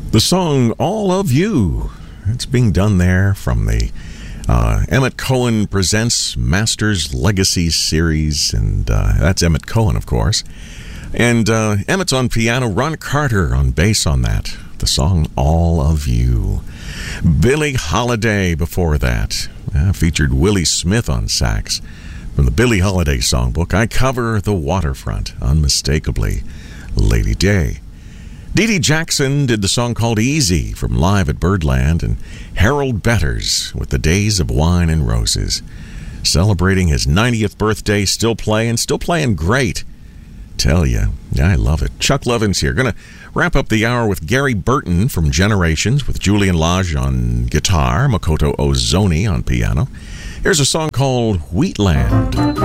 The song All of You. It's being done there from the Emmett Cohen Presents Masters Legacy series, and that's Emmett Cohen, of course. And Emmett's on piano, Ron Carter on bass on that. The song All of You. Billie Holiday before that. Featured Willie Smith on sax. From the Billie Holiday songbook, I Cover the Waterfront, unmistakably Lady Day. Dee Dee Jackson did the song called Easy from Live at Birdland, and Harold Betters with The Days of Wine and Roses. Celebrating his 90th birthday, still playing great. Tell you, I love it. Chuck Levin's here. Going to wrap up the hour with Gary Burton from Generations with Julian Lage on guitar, Makoto Ozoni on piano. Here's a song called Wheatland.